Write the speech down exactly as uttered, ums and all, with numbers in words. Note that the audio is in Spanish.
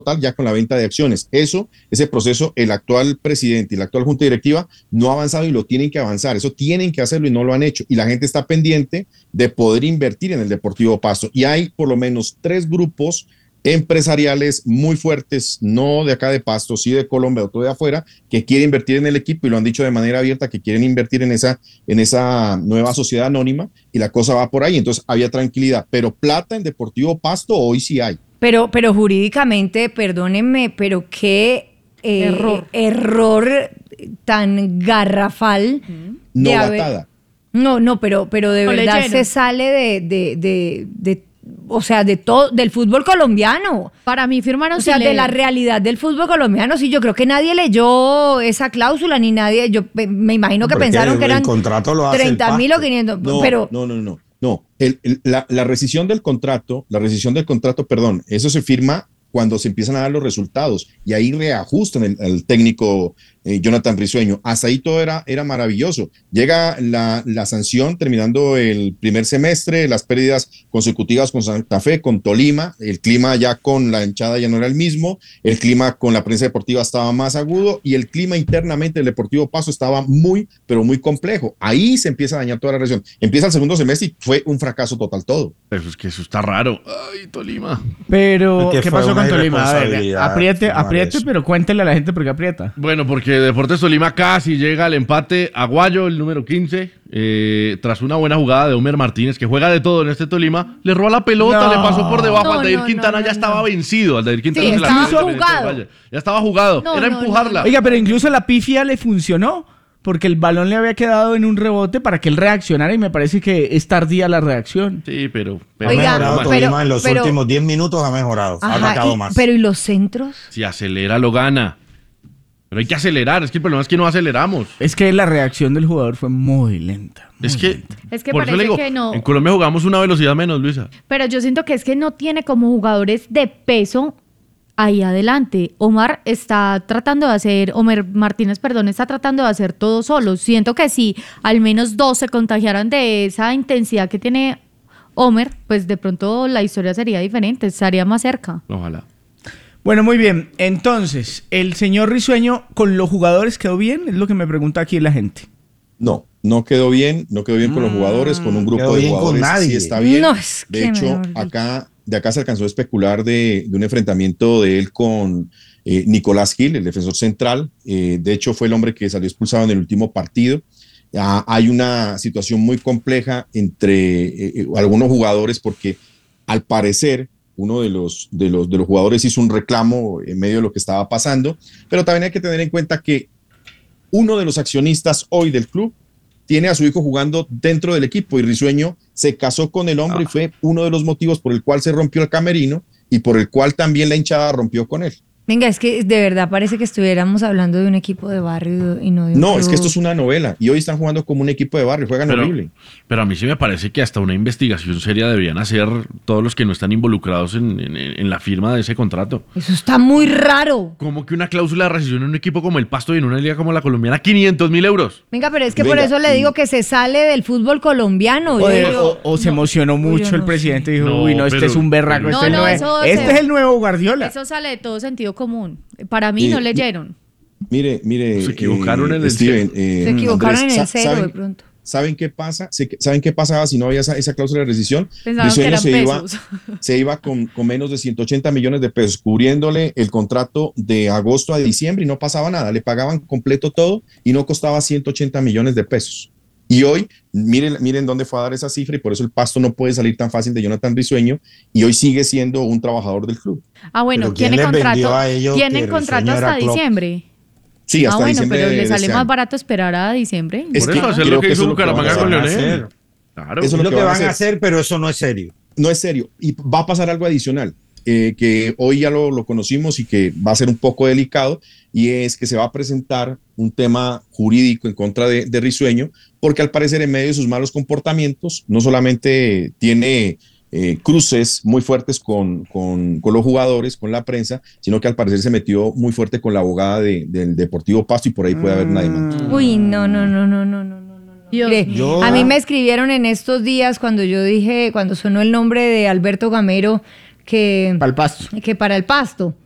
total ya con la venta de acciones. Eso, ese proceso, el actual presidente y la actual junta directiva no ha avanzado y lo tienen que avanzar. Eso tienen que hacerlo y no lo han hecho. Y la gente está pendiente de poder invertir en el Deportivo Pasto. Y hay por lo menos tres grupos empresariales muy fuertes, no de acá de Pasto, sí de Colombia o todo de afuera, que quieren invertir en el equipo y lo han dicho de manera abierta que quieren invertir en esa, en esa nueva sociedad anónima y la cosa va por ahí. Entonces había tranquilidad, pero plata en Deportivo Pasto hoy sí hay. Pero, pero jurídicamente, perdónenme, pero qué eh, error. error tan garrafal. Novatada. Haber, no, no, pero, pero de no verdad se sale de, de, de, de o sea, de todo, del fútbol colombiano. Para mí firmaron O sea, de la realidad del fútbol colombiano. Sí, yo creo que nadie leyó esa cláusula, ni nadie, yo me imagino que Porque pensaron el, que eran treinta mil o quinientos, no, pero... No, no, no, no. El, el, la, la rescisión del contrato, la rescisión del contrato, perdón, eso se firma cuando se empiezan a dar los resultados y ahí reajustan el, el técnico eh, Jonathan Risueño. Hasta ahí todo era, era maravilloso. Llega la, la sanción terminando el primer semestre, las pérdidas consecutivas con Santa Fe, con Tolima, el clima ya con la hinchada ya no era el mismo, el clima con la prensa deportiva estaba más agudo y el clima internamente del Deportivo Pasto estaba muy, pero muy complejo. Ahí se empieza a dañar toda la relación. Empieza el segundo semestre y fue un fracaso total todo. Pero es que eso está raro. Ay, Tolima. Pero, ¿qué pasó con Tolima? A ver, apriete, apriete, pero cuéntele a la gente por qué aprieta. Bueno, porque Deportes Tolima casi llega al empate. Aguayo, el número quince, eh, tras una buena jugada de Homer Martínez, que juega de todo en este Tolima, le roba la pelota, no, le pasó por debajo. No, Aldair no, Quintana no, no, ya estaba no. vencido. Aldair Quintana sí, se estaba la jugado. Ya estaba jugado. No, Era no, empujarla. No, no. Oiga, pero incluso la pifia le funcionó, porque el balón le había quedado en un rebote para que él reaccionara y me parece que es tardía la reacción. Sí, pero... pero Oiga, ha mejorado pero, Tolima en los pero, últimos diez minutos, ha mejorado. Ajá, ha atacado y, más. Pero ¿y los centros? Si acelera, lo gana. Pero hay que acelerar, es que el problema es que no aceleramos. Es que la reacción del jugador fue muy lenta. Muy es que, lenta. Es que por parece eso le digo, que no. En Colombia jugamos una velocidad menos, Luisa. Pero yo siento que es que no tiene como jugadores de peso ahí adelante. Omar está tratando de hacer, Homer Martínez, perdón, está tratando de hacer todo solo. Siento que si al menos dos se contagiaran de esa intensidad que tiene Homer, pues de pronto la historia sería diferente, estaría más cerca. Ojalá. Bueno, muy bien. Entonces, ¿el señor Risueño con los jugadores quedó bien? Es lo que me pregunta aquí la gente. No, no quedó bien, no quedó bien con los jugadores, con un grupo de jugadores sí está bien. No, es de hecho, acá, de acá se alcanzó a especular de, de un enfrentamiento de él con eh, Nicolás Gil, el defensor central. Eh, de hecho, fue el hombre que salió expulsado en el último partido. Ah, hay una situación muy compleja entre eh, algunos jugadores porque, al parecer, uno de los, de, los, de los jugadores hizo un reclamo en medio de lo que estaba pasando, pero también hay que tener en cuenta que uno de los accionistas hoy del club tiene a su hijo jugando dentro del equipo y Risueño se casó con el hombre ah. y fue uno de los motivos por el cual se rompió el camerino y por el cual también la hinchada rompió con él. Venga, es que de verdad parece que estuviéramos hablando de un equipo de barrio y no de un No, club. Es que esto es una novela y hoy están jugando como un equipo de barrio, juegan pero, horrible. Pero a mí sí me parece que hasta una investigación seria deberían hacer todos los que no están involucrados en, en, en la firma de ese contrato. Eso está muy raro. Como que una cláusula de rescisión en un equipo como el Pasto y en una liga como la colombiana, quinientos mil euros. Venga, pero es que Venga, por eso le y... digo que se sale del fútbol colombiano. O, de, digo, o, o se no, emocionó mucho yo el no presidente y dijo, no, uy, no, este pero, es un berraco, no, este, no, es, eso este se, es el nuevo Guardiola. Eso sale de todo sentido común. Para mí Eh, no leyeron. Mire, mire. Se equivocaron eh, en el Steven, eh, se equivocaron Andrés, en el cero ¿saben, de pronto. ¿Saben qué pasa? ¿Saben qué pasaba si no había esa, esa cláusula de rescisión? Pensaban que eran se pesos. iba, se iba con, con menos de ciento ochenta millones de pesos, cubriéndole el contrato de agosto a diciembre y no pasaba nada. Le pagaban completo todo y no costaba ciento ochenta millones de pesos. Y hoy, miren, miren dónde fue a dar esa cifra y por eso el Pasto no puede salir tan fácil de Jonathan Risueño y hoy sigue siendo un trabajador del club. Ah, bueno, ¿quién tiene les vendió contrato, a ellos tienen que contrato Risueño hasta era Klopp? diciembre. Sí, hasta ah, bueno, diciembre pero de, le de sale este más año. barato esperar a diciembre. Es Por que eso, hacer creo lo que que hizo eso es lo que Bucaramanga van con a Leonel. Claro. Eso Es lo que, van a van a hacer. hacer, pero eso no es serio. No es serio. Y va a pasar algo adicional, eh, que hoy ya lo, lo conocimos y que va a ser un poco delicado, y es que se va a presentar un tema jurídico en contra de, de Risueño, porque al parecer en medio de sus malos comportamientos, no solamente tiene eh, cruces muy fuertes con, con, con los jugadores, con la prensa, sino que al parecer se metió muy fuerte con la abogada de, del Deportivo Pasto y por ahí puede haber una demanda. Uy, no, no, no, no, no, no. Mire, Yo- a mí me escribieron en estos días cuando yo dije, cuando sonó el nombre de Alberto Gamero, que, Pa'l Pasto. que para el Pasto.